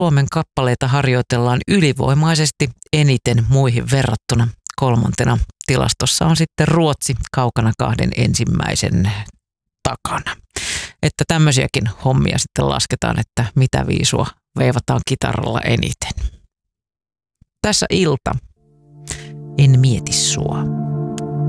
Suomen kappaleita harjoitellaan ylivoimaisesti eniten muihin verrattuna. 3. tilastossa on sitten Ruotsi kaukana 2 ensimmäisen takana. Että tämmöisiäkin hommia sitten lasketaan, että mitä viisua veivataan kitaralla eniten. Tässä ilta. En mieti sua.